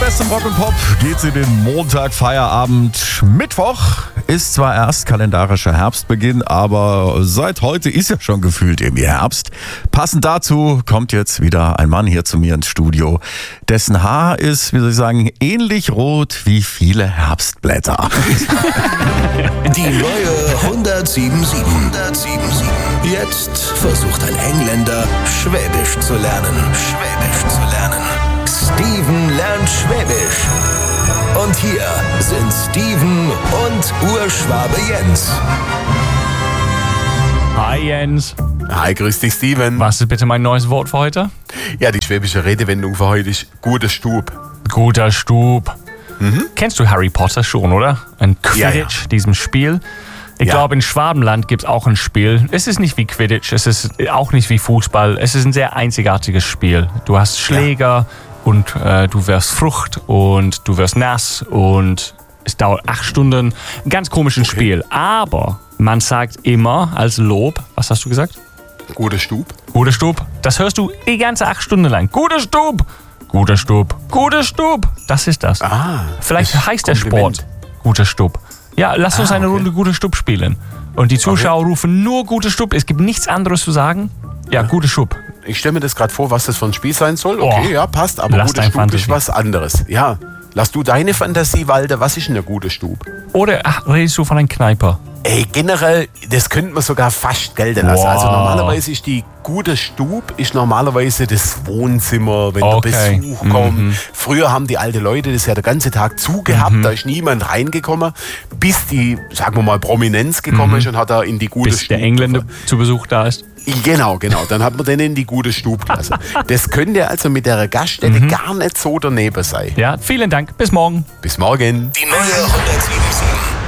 Beste Rock und Pop geht's in den Montag, Feierabend. Mittwoch ist zwar erst kalendarischer Herbstbeginn, aber seit heute ist ja schon gefühlt irgendwie Herbst. Passend dazu kommt jetzt wieder ein Mann hier zu mir ins Studio, dessen Haar ist, wie soll ich sagen, ähnlich rot wie viele Herbstblätter. Die neue 107.7. Jetzt versucht ein Engländer, Schwäbisch zu lernen. Steven lernt Schwäbisch. Und hier sind Steven und Urschwabe Jens. Hi Jens. Hi, grüß dich, Steven. Was ist bitte mein neues Wort für heute? Ja, die schwäbische Redewendung für heute ist guter Stub. Guter Stub. Kennst du Harry Potter schon, oder? Ein Quidditch, diesem Spiel. Ich glaube, in Schwabenland gibt es auch ein Spiel. Es ist nicht wie Quidditch, es ist auch nicht wie Fußball. Es ist ein sehr einzigartiges Spiel. Du hast Schläger und du wirst Frucht und du wirst nass und es dauert 8 Stunden. Ein ganz komisches Spiel. Aber man sagt immer als Lob, was hast du gesagt? Guter Stub. Guter Stub. Das hörst du die ganze 8 Stunden lang. Guter Stub. Guter Stub. Guter Stub. Das ist das. Vielleicht heißt der Sport Guter Stub. Ja, lass uns eine Runde Guter Stub spielen. Und die Zuschauer rufen nur Guter Stub. Es gibt nichts anderes zu sagen. Ja, Guter Stub. Ich stelle mir das gerade vor, was das für ein Spiel sein soll. Okay, ja, passt. Aber Lass guter dein Stub Fantasie. ist was anderes. Ja, lass du deine Fantasie walten. Was ist denn der gute Stub? Oder redest du von einem Kneiper? Ey, generell, das könnte man sogar fast gelten lassen. Wow. Also normalerweise ist die gute Stub normalerweise das Wohnzimmer, wenn Okay. der Besuch kommt. Früher haben die alten Leute das ja den ganzen Tag zugehabt, da ist niemand reingekommen, bis die, sagen wir mal, Prominenz gekommen ist und hat da in die gute Bis Stub. der Engländer zu Besuch da ist. Genau. Dann hat man den in die gute Stub gelassen. Das könnte also mit der Gaststätte gar nicht so daneben sein. Ja, vielen Dank. Bis morgen. Bis morgen. Die neue 107.7.